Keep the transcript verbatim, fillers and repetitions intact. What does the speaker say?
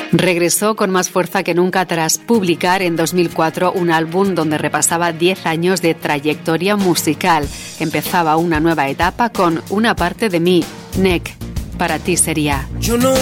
Regresó con más fuerza que nunca tras publicar en dos mil cuatro un álbum donde repasaba diez años de trayectoria musical. Empezaba una nueva etapa con Una parte de mí, Nek, para ti sería. Yo no